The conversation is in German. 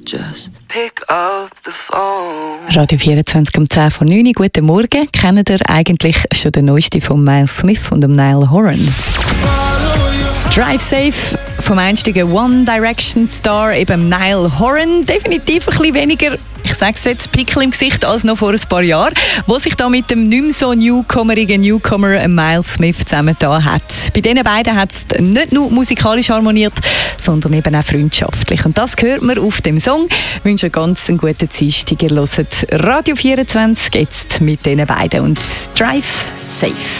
just pick up the phone. Radio 24 um 10 vor 9 Uhr. Guten Morgen. Kennt ihr eigentlich schon den neuesten von Miles Smith und dem Niall Horan? Drive Safe vom einstigen One Direction Star, eben Niall Horan. Definitiv ein bisschen weniger, ich sage es jetzt, Pickel im Gesicht als noch vor ein paar Jahren, wo sich da mit dem nicht mehr so Newcomer Miles Smith zusammengetan hat. Bei diesen beiden hat es nicht nur musikalisch harmoniert, sondern eben auch freundschaftlich. Und das hört man auf dem Song. Ich wünsche euch ganz einen guten Dienstag. Ihr hört Radio 24 jetzt mit diesen beiden und Drive Safe.